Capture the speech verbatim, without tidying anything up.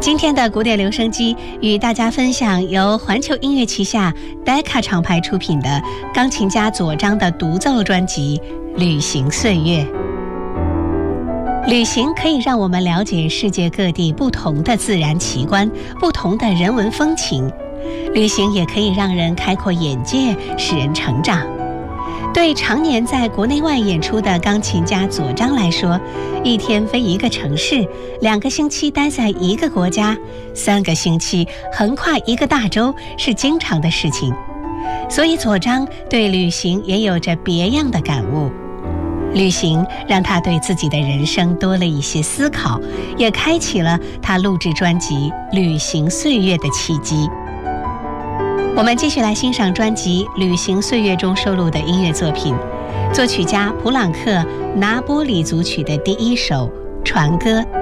今天的古典留声机与大家分享由环球音乐旗下 Decca 厂牌出品的钢琴家左章的独奏专辑《旅行岁月》。旅行可以让我们了解世界各地不同的自然奇观，不同的人文风情。旅行也可以让人开阔眼界，使人成长。对常年在国内外演出的钢琴家左章来说，一天飞一个城市，两个星期待在一个国家，三个星期横跨一个大洲是经常的事情。所以左章对旅行也有着别样的感悟。旅行让他对自己的人生多了一些思考，也开启了他录制专辑《旅行岁月》的契机。我们继续来欣赏专辑《旅行岁月》中收录的音乐作品，作曲家普朗克拿波里组曲的第一首《船歌》。